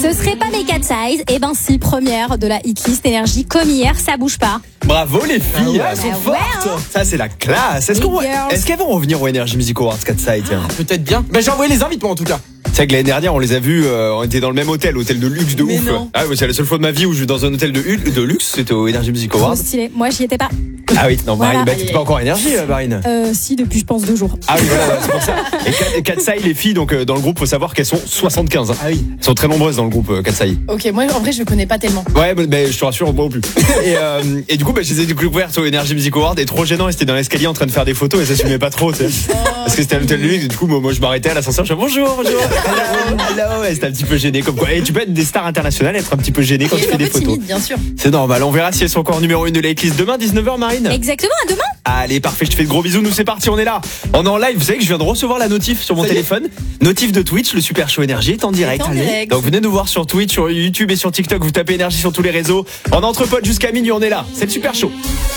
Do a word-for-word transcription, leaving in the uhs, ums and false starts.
Ce serait pas mes quatre size. Eh ben si, première de la hitlist énergie comme hier, ça bouge pas. Bravo les filles, Ah ouais, elles sont bah fortes. ouais, hein. Ça c'est la classe. Est-ce, Les qu'on... girls. Est-ce qu'elles vont revenir au Energy Music Awards quatre size tiens. Peut-être bien. Mais j'ai envoyé les invitements en tout cas. C'est que l'année dernière, on les a vus, euh, on était dans le même hôtel, hôtel de luxe de Mais ouf. non. Ah, ouais, c'est la seule fois de ma vie où je vais dans un hôtel de, hu- de luxe, c'était au Energy Music Awards. Trop stylé. Moi, j'y étais pas. Ah oui, non, Marine, Voilà. bah, t'étais pas encore énergie, euh, Marine. Euh, si, depuis, je pense, deux jours. Ah oui, voilà, c'est pour ça. Et Katsai, les filles, donc euh, dans le groupe, faut savoir qu'elles sont soixante-quinze. Ah oui. Elles sont très nombreuses dans le groupe euh, Katsai. Ok, moi en vrai je connais pas tellement. Ouais, mais, mais je te rassure, moi non plus. Et, euh, et du coup, bah, je les ai découvertes au Energy Music Awards et trop gênant. Et c'était dans l'escalier en train de faire des photos et ça s'assumait pas trop, tu sais. Parce que c'était à l'hôtel de luxe. Et du coup, moi, moi, je m'arrêtais à l'ascenseur. Je disais bonjour, bonjour. Hello, hello. Et c'était un petit peu gêné. Comme quoi. Et tu peux être des stars internationales, être un petit peu gêné quand Et tu un fais des peu photos. timide, bien sûr. C'est normal. On verra si elles sont encore numéro une de la hitlist demain, dix-neuf heures, Marine. Exactement, à demain. Allez, parfait, je te fais de gros bisous, nous c'est parti, on est là. On est en live, vous savez que je viens de recevoir la notif sur mon Ça y est. téléphone. Notif de Twitch, le Super Show Énergie est en direct. Est en Allez. direct. Donc venez nous voir sur Twitch, sur YouTube et sur TikTok, vous tapez Énergie sur tous les réseaux. En entre potes jusqu'à minuit, on est là. C'est le Super Show.